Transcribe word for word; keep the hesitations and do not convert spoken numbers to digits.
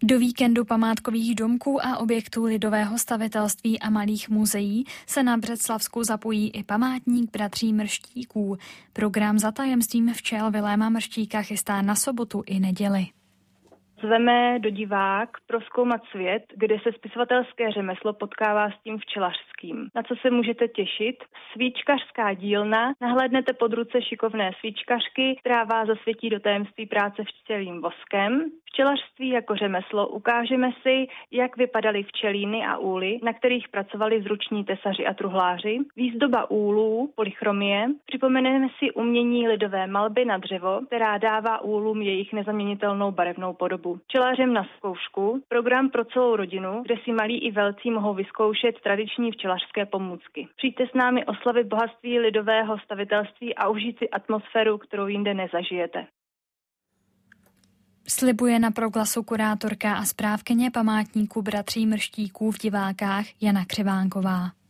Do víkendu památkových domků a objektů lidového stavitelství a malých muzeí se na Břeclavsku zapojí i památník bratří Mrštíků. Program Za tajemstvím včel Viléma Mrštíka chystá na sobotu i neděli. Zveme do divák prozkoumat svět, kde se spisovatelské řemeslo potkává s tím včelařským. Na co se můžete těšit? Svíčkařská dílna. Nahlédnete pod ruce šikovné svíčkařky, která vás zasvětí do tajemství práce včelím voskem. Včelařství jako řemeslo ukážeme si, jak vypadaly včelíny a úly, na kterých pracovali zruční tesaři a truhláři. Výzdoba úlů, polychromie. Připomeneme si umění lidové malby na dřevo, která dává úlům jejich nezaměnitelnou barevnou podobu. Včelařem na zkoušku, program pro celou rodinu, kde si malí i velcí mohou vyzkoušet tradiční včelařské pomůcky. Přijďte s námi oslavit bohatství lidového stavitelství a užít si atmosféru, kterou jinde nezažijete. Slibuje na Proglasu kurátorka a správkyně památníku bratří Mrštíků v Divákách Jana Křivánková.